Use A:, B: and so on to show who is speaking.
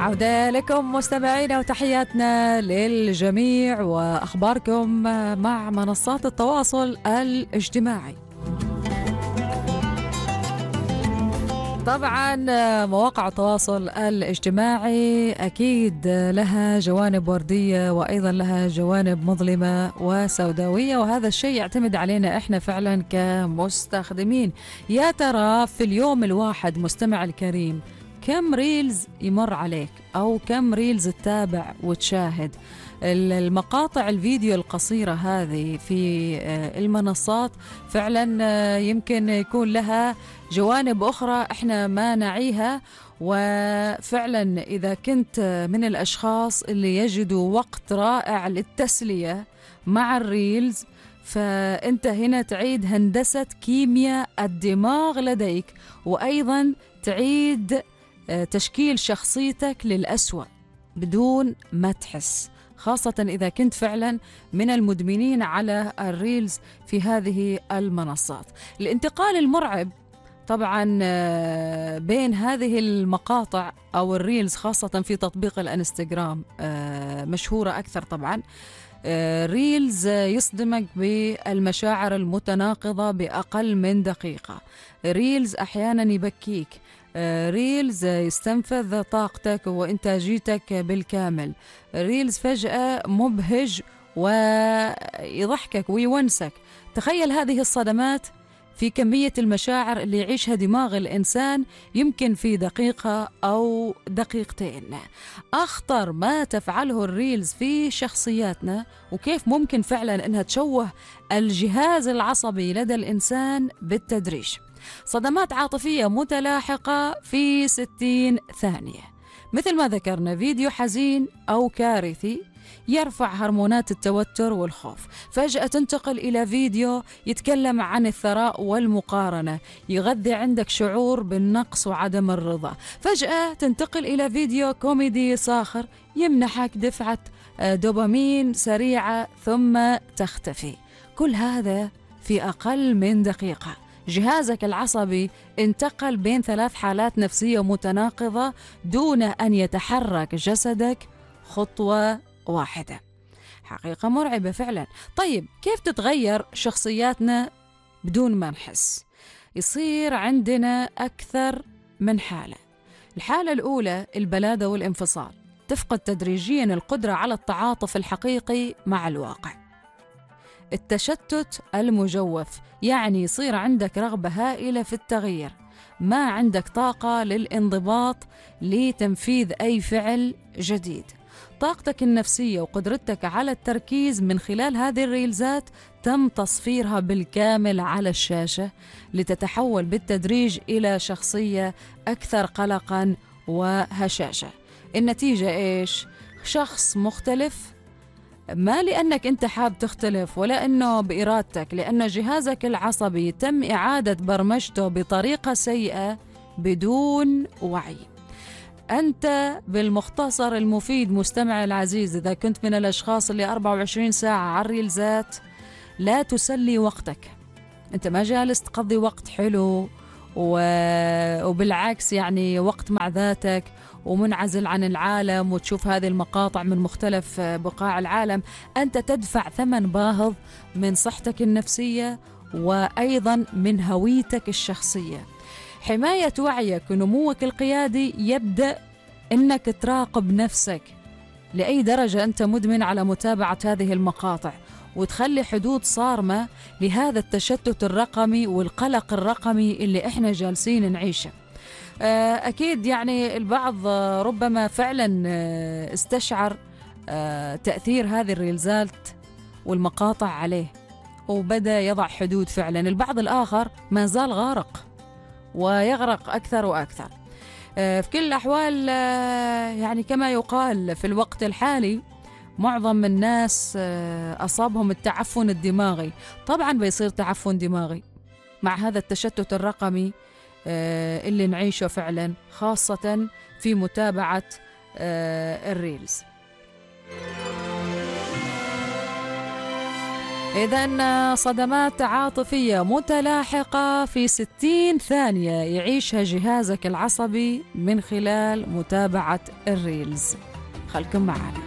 A: عودة لكم مستمعينا وتحياتنا للجميع وأخباركم مع منصات التواصل الاجتماعي. طبعا مواقع التواصل الاجتماعي أكيد لها جوانب وردية وأيضا لها جوانب مظلمة وسوداوية، وهذا الشيء يعتمد علينا إحنا فعلا كمستخدمين. يا ترى في اليوم الواحد مستمع الكريم كم ريلز يمر عليك أو كم ريلز تتابع وتشاهد؟ المقاطع الفيديو القصيرة هذه في المنصات فعلا يمكن يكون لها جوانب أخرى إحنا ما نعيها. وفعلا إذا كنت من الأشخاص اللي يجدوا وقت رائع للتسلية مع الريلز، فأنت هنا تعيد هندسة كيمياء الدماغ لديك، وأيضا تعيد تشكيل شخصيتك للأسوأ بدون ما تحس، خاصة إذا كنت فعلا من المدمنين على الريلز في هذه المنصات. الانتقال المرعب طبعا بين هذه المقاطع أو الريلز، خاصة في تطبيق الانستغرام مشهورة أكثر طبعا. ريلز يصدمك بالمشاعر المتناقضة بأقل من دقيقة، ريلز أحيانا يبكيك، ريلز يستنفذ طاقتك وإنتاجيتك بالكامل، ريلز فجأة مبهج ويضحكك ويونسك. تخيل هذه الصدمات في كمية المشاعر اللي يعيشها دماغ الإنسان يمكن في دقيقة أو دقيقتين. أخطر ما تفعله الريلز في شخصياتنا، وكيف ممكن فعلا أنها تشوه الجهاز العصبي لدى الإنسان بالتدريج. صدمات عاطفية متلاحقة في 60 ثانية، مثل ما ذكرنا فيديو حزين أو كارثي يرفع هرمونات التوتر والخوف، فجأة تنتقل إلى فيديو يتكلم عن الثراء والمقارنة يغذي عندك شعور بالنقص وعدم الرضا، فجأة تنتقل إلى فيديو كوميدي ساخر يمنحك دفعة دوبامين سريعة ثم تختفي. كل هذا في أقل من دقيقة. جهازك العصبي انتقل بين 3 حالات نفسية متناقضة دون أن يتحرك جسدك خطوة واحدة. حقيقة مرعبة فعلا. طيب كيف تتغير شخصياتنا بدون ما نحس؟ يصير عندنا أكثر من حالة. الحالة الأولى البلادة والانفصال، تفقد تدريجيا القدرة على التعاطف الحقيقي مع الواقع. التشتت المجوف، يعني يصير عندك رغبة هائلة في التغيير، ما عندك طاقة للانضباط لتنفيذ أي فعل جديد. طاقتك النفسية وقدرتك على التركيز من خلال هذه الريلزات تم تصفيرها بالكامل على الشاشة لتتحول بالتدريج إلى شخصية أكثر قلقاً وهشاشة. النتيجة إيش؟ شخص مختلف، ما لأنك أنت حاب تختلف ولا أنه بإرادتك، لأن جهازك العصبي تم إعادة برمجته بطريقة سيئة بدون وعي. أنت بالمختصر المفيد مستمع العزيز، إذا كنت من الأشخاص اللي 24 ساعة على الريلزات، لا تسلي وقتك. أنت ما جالس تقضي وقت حلو وبالعكس يعني وقت مع ذاتك ومنعزل عن العالم وتشوف هذه المقاطع من مختلف بقاع العالم. أنت تدفع ثمن باهظ من صحتك النفسية وأيضا من هويتك الشخصية. حماية وعيك ونموك القيادي يبدأ أنك تراقب نفسك لأي درجة أنت مدمن على متابعة هذه المقاطع، وتخلي حدود صارمة لهذا التشتت الرقمي والقلق الرقمي اللي إحنا جالسين نعيشه. أكيد يعني البعض ربما فعلا استشعر تأثير هذه الريلزات والمقاطع عليه وبدأ يضع حدود فعلا. البعض الآخر ما زال غارق ويغرق أكثر وأكثر. في كل الأحوال يعني كما يقال في الوقت الحالي معظم الناس أصابهم التعفن الدماغي. طبعا بيصير تعفن دماغي مع هذا التشتت الرقمي اللي نعيشه فعلا، خاصة في متابعة الريلز. إذن صدمات عاطفية متلاحقة في 60 ثانية يعيشها جهازك العصبي من خلال متابعة الريلز. خلكم معنا.